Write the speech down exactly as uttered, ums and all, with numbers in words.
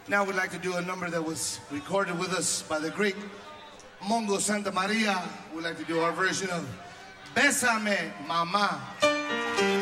Now we'd like to do a number that was recorded with us by the great Mongo Santa Maria. We'd like to do our version of Bésame, Mamá.